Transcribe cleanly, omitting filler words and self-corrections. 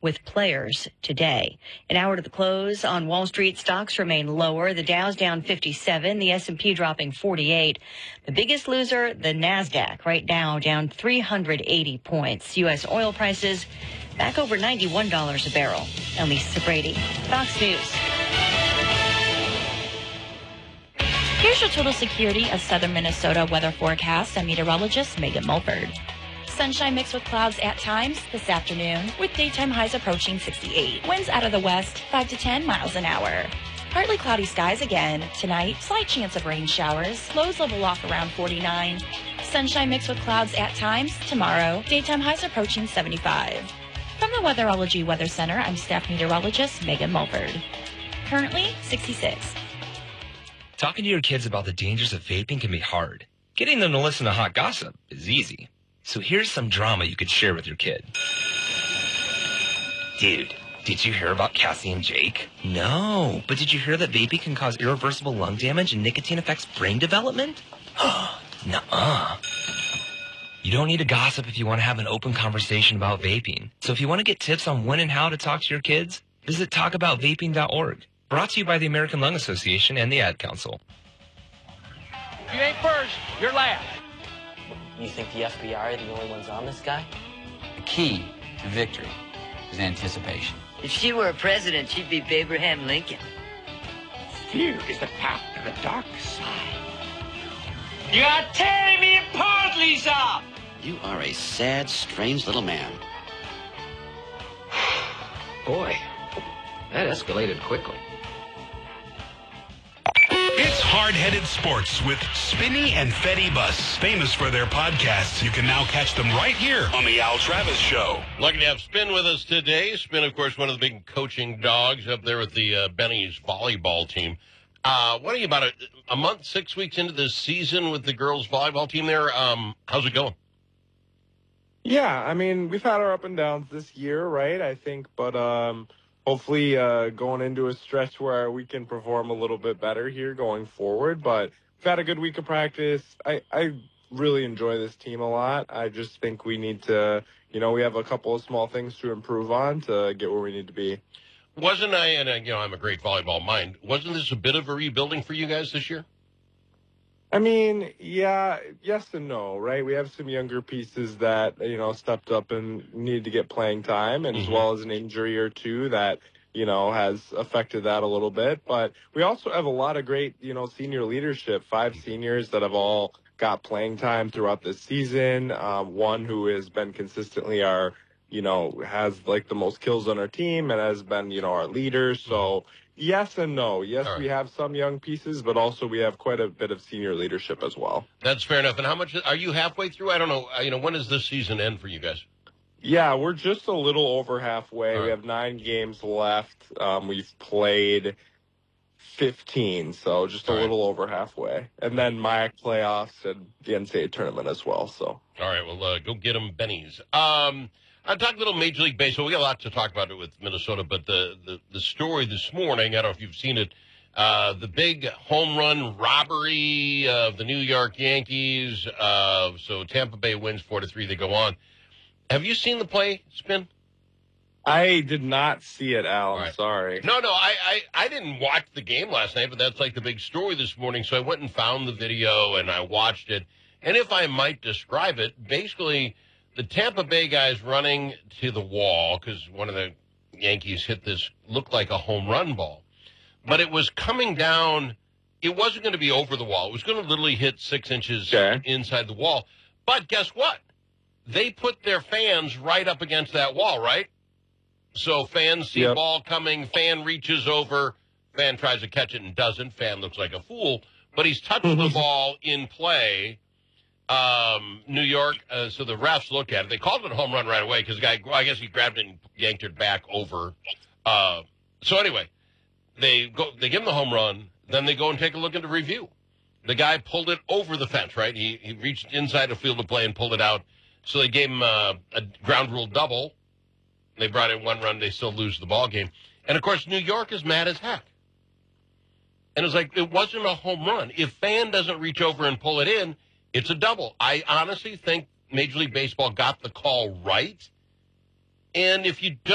with players today. An hour to the close on Wall Street, stocks remain lower. The Dow's down 57, the S&P dropping 48. The biggest loser, the NASDAQ, right now down 380 points. U.S. oil prices back over $91 a barrel. I'm Lisa Brady, Fox News. Here's your total security of southern Minnesota weather forecast. I'm meteorologist Megan Mulford. Sunshine mixed with clouds at times this afternoon, with daytime highs approaching 68. Winds out of the west, 5 to 10 miles an hour. Partly cloudy skies again. Tonight, slight chance of rain showers. Lows level off around 49. Sunshine mixed with clouds at times. Tomorrow, daytime highs approaching 75. From the Weatherology Weather Center, I'm staff meteorologist Megan Mulford. Currently, 66. Talking to your kids about the dangers of vaping can be hard. Getting them to listen to hot gossip is easy. So here's some drama you could share with your kid. Dude, did you hear about Cassie and Jake? No, but did you hear that vaping can cause irreversible lung damage and nicotine affects brain development? Nuh-uh. You don't need to gossip if you want to have an open conversation about vaping. So if you want to get tips on when and how to talk to your kids, visit talkaboutvaping.org. Brought to you by the American Lung Association and the Ad Council. If you ain't first, you're last. You think the FBI are the only ones on this guy? The key to victory is anticipation. If she were a president, she'd be Abraham Lincoln. Fear is the path to the dark side. You are tearing me apart, Lisa! You are a sad, strange little man. Boy, that escalated quickly. It's Hard-Headed Sports with Spinney and Fetty Bus. Famous for their podcasts, you can now catch them right here on The Al Travis Show. Lucky to have Spin with us today. Spin, of course, one of the big coaching dogs up there with the Benny's volleyball team. What are you, about a month, 6 weeks into this season with the girls' volleyball team there? How's it going? Yeah, I mean, we've had our up and downs this year, right, I think, but hopefully going into a stretch where we can perform a little bit better here going forward. But we've had a good week of practice. I really enjoy this team a lot. I just think we need to, we have a couple of small things to improve on to get where we need to be. Wasn't I, and I'm a great volleyball mind, wasn't this a bit of a rebuilding for you guys this year? I mean, yeah, yes and no, right? We have some younger pieces that, stepped up and need to get playing time, and as well as an injury or two that, has affected that a little bit. But we also have a lot of great, senior leadership, 5 seniors that have all got playing time throughout this season. One who has been consistently our, has like the most kills on our team and has been, our leader. So yes and no. Yes, right. We have some young pieces, but also we have quite a bit of senior leadership as well. That's fair enough. And how much are you halfway through? I don't know. When does this season end for you guys? Yeah, we're just a little over halfway. Right. We have 9 games left. We've played 15, so just a little over halfway. And then MIAC playoffs and the NCAA tournament as well. So. All right, well, go get them, Bennies. I'll talk a little Major League Baseball. We got a lot to talk about with Minnesota, but the story this morning, I don't know if you've seen it, the big home run robbery of the New York Yankees. So Tampa Bay wins 4-3. They go on. Have you seen the play, Spin? I did not see it, Al. I'm sorry. No, I didn't watch the game last night, but that's like the big story this morning. So I went and found the video, and I watched it. And if I might describe it, basically the Tampa Bay guys running to the wall because one of the Yankees hit this, looked like a home run ball. But it was coming down. It wasn't going to be over the wall. It was going to literally hit 6 inches inside the wall. But guess what? They put their fans right up against that wall, right? So fans see ball coming, fan reaches over, fan tries to catch it and doesn't. Fan looks like a fool, but he's touched the ball in play. New York, so the refs look at it. They called it a home run right away because the guy, I guess he grabbed it and yanked it back over. So anyway, they give him the home run, then they go and take a look at the review. The guy pulled it over the fence, right? He reached inside the field of play and pulled it out. So they gave him a ground rule double. They brought in 1 run. They still lose the ball game. And, of course, New York is mad as heck. And it's like, it wasn't a home run. If fan doesn't reach over and pull it in, it's a double. I honestly think Major League Baseball got the call right. And if you don't